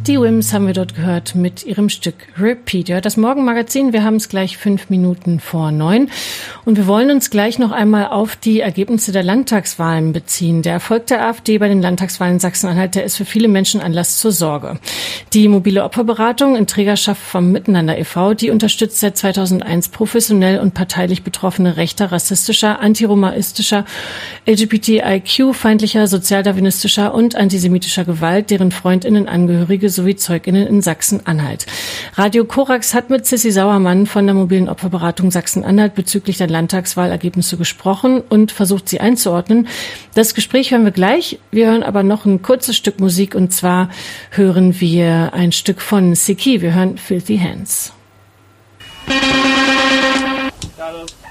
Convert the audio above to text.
Die Wims haben wir dort gehört mit ihrem Stück Repeat. Ihr hört das Morgenmagazin, wir haben es gleich 5 Minuten vor 9 und wir wollen uns gleich noch einmal auf die Ergebnisse der Landtagswahlen beziehen. Der Erfolg der AfD bei den Landtagswahlen in Sachsen-Anhalt, der ist für viele Menschen Anlass zur Sorge. Die mobile Opferberatung in Trägerschaft vom Miteinander e.V., die unterstützt seit 2001 professionell und parteilich Betroffene rechter, rassistischer, antiromaistischer, LGBTIQ-feindlicher, sozialdarwinistischer und antisemitischer Gewalt, deren FreundInnen, Angehörige sowie ZeugInnen in Sachsen-Anhalt. Radio Korax hat mit Sissi Sauermann von der mobilen Opferberatung Sachsen-Anhalt bezüglich der Landtagswahlergebnisse gesprochen und versucht, sie einzuordnen. Das Gespräch hören wir gleich. Wir hören aber noch ein kurzes Stück Musik und zwar hören wir ein Stück von Siki. Wir hören Filthy Hands.